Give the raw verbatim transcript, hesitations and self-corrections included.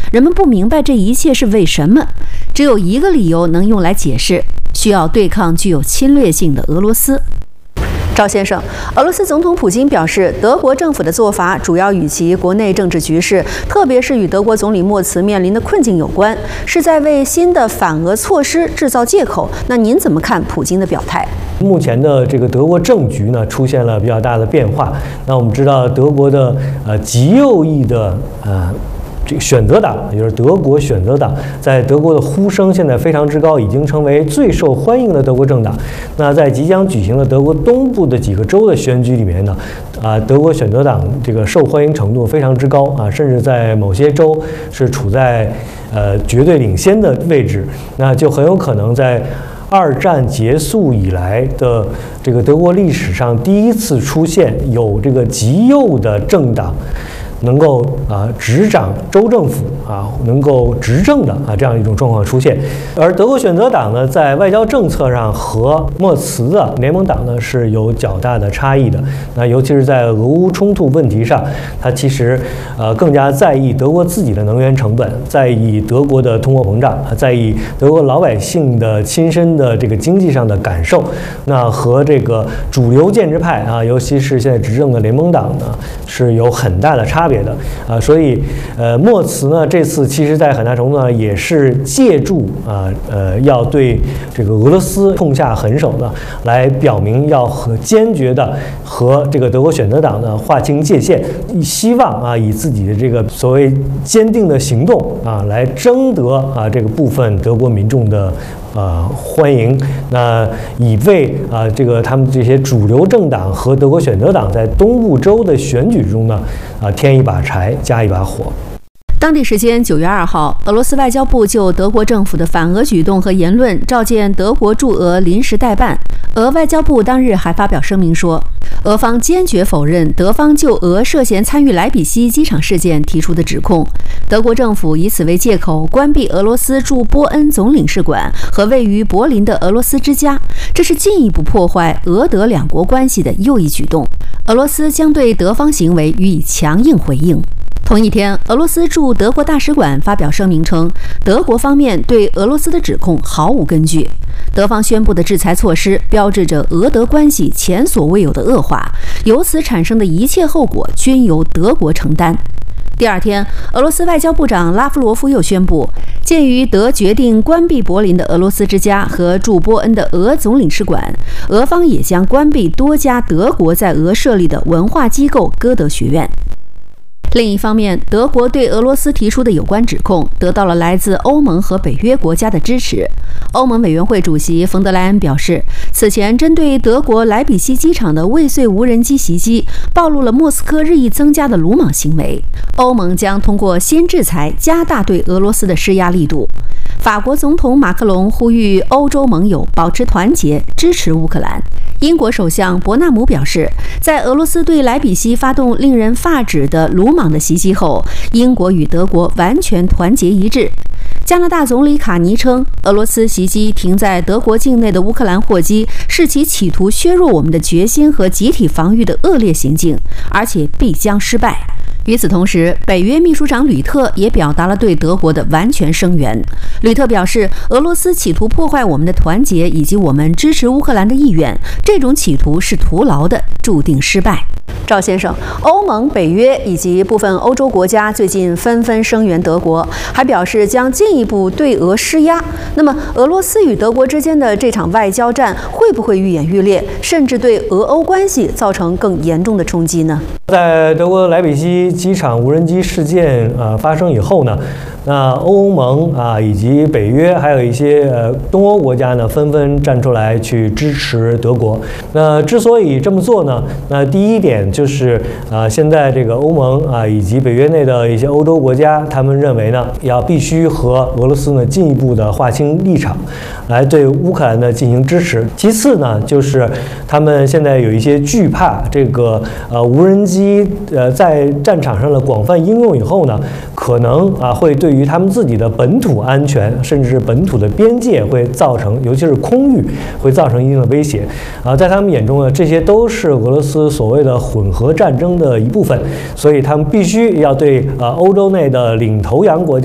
人们不明白这一切是为什么。只有一个理由能用来解释：需要对抗具有侵略性的俄罗斯。赵先生，俄罗斯总统普京表示，德国政府的做法主要与其国内政治局势，特别是与德国总理默茨面临的困境有关，是在为新的反俄措施制造借口。那您怎么看普京的表态？ 目前的这个德国政局呢，出现了比较大的变化。那我们知道，德国的呃极右翼的呃。这个选择党，也就是德国选择党，在德国的呼声现在非常之高，已经成为最受欢迎的德国政党。那在即将举行的德国东部的几个州的选举里面呢，啊，德国选择党这个受欢迎程度非常之高啊，甚至在某些州是处在呃绝对领先的位置。那就很有可能在二战结束以来的这个德国历史上第一次出现有这个极右的政党能够啊执掌州政府啊，能够执政的啊这样一种状况出现。而德国选择党呢，在外交政策上和默茨的联盟党呢是有较大的差异的。那尤其是在俄乌冲突问题上，它其实呃更加在意德国自己的能源成本，在意德国的通货膨胀，在意德国老百姓的亲身的这个经济上的感受。那和这个主流建制派啊，尤其是现在执政的联盟党呢，是有很大的差别。别的啊，所以呃，默茨呢这次其实在很大程度上也是借助啊呃要对这个俄罗斯痛下狠手呢，来表明要和坚决的和这个德国选择党呢划清界限，希望啊以自己的这个所谓坚定的行动啊来争得啊这个部分德国民众的呃欢迎，那以为啊这个他们这些主流政党和德国选择党在东部州的选举中呢啊添一把柴加一把火。 当地时间九月二号，俄罗斯外交部就德国政府的反俄举动和言论召见德国驻俄临时代办。俄外交部当日还发表声明说，俄方坚决否认德方就俄涉嫌参与莱比锡机场事件提出的指控。德国政府以此为借口关闭俄罗斯驻波恩总领事馆和位于柏林的俄罗斯之家，这是进一步破坏俄德两国关系的右翼举动。俄罗斯将对德方行为予以强硬回应。同一天，俄罗斯驻德国大使馆发表声明称，德国方面对俄罗斯的指控毫无根据。德方宣布的制裁措施标志着俄德关系前所未有的恶化，由此产生的一切后果均由德国承担。第二天，俄罗斯外交部长拉夫罗夫又宣布，鉴于德决定关闭柏林的俄罗斯之家和驻波恩的俄总领事馆，俄方也将关闭多家德国在俄设立的文化机构歌德学院。另一方面，德国对俄罗斯提出的有关指控得到了来自欧盟和北约国家的支持。欧盟委员会主席冯德莱恩表示，此前针对德国莱比锡机场的未遂无人机袭击，暴露了莫斯科日益增加的鲁莽行为。欧盟将通过新制裁加大对俄罗斯的施压力度。法国总统马克龙呼吁欧洲盟友保持团结，支持乌克兰。英国首相伯纳姆表示，在俄罗斯对莱比锡发动令人发指的鲁莽的袭击后，英国与德国完全团结一致。加拿大总理卡尼称，俄罗斯袭击停在德国境内的乌克兰货机是其企图削弱我们的决心和集体防御的恶劣行径，而且必将失败。与此同时，北约秘书长吕特也表达了对德国的完全声援。吕特表示，俄罗斯企图破坏我们的团结以及我们支持乌克兰的意愿，这种企图是徒劳的，注定失败。赵先生，欧盟、北约以及部分欧洲国家最近纷纷声援德国，还表示将进一步对俄施压。那么，俄罗斯与德国之间的这场外交战会不会愈演愈烈，甚至对俄欧关系造成更严重的冲击呢？ 在德国莱比锡机场无人机事件呃发生以后呢，那欧盟啊以及北约还有一些呃东欧国家呢，纷纷站出来去支持德国。那之所以这么做呢，那第一点就是啊，现在这个欧盟啊以及北约内的一些欧洲国家，他们认为呢，要必须和俄罗斯呢进一步的划清立场，来对乌克兰呢进行支持。其次呢，就是他们现在有一些惧怕这个呃无人机呃在战场上的广泛应用以后呢，可能啊会对于他们自己的本土安全，甚至是本土的边界会造成，尤其是空域会造成一定的威胁啊。在他们眼中呢，这些都是俄罗斯所谓的混合战争的一部分，所以他们必须要对啊欧洲内的领头羊国家